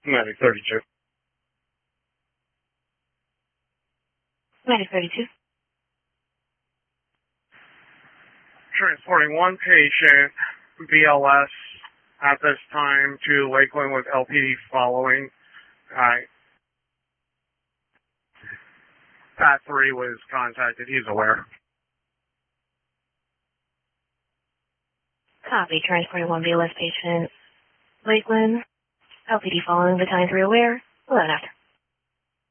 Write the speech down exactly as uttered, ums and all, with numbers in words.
Medic thirty-two. Medic thirty-two. Transporting one patient, B L S, at this time to Lakeland with L P D following. Uh, Pat three was contacted. He's aware. Copy. Transporting one B L S patient, Lakeland, L P D following, battalion three aware, eleven after.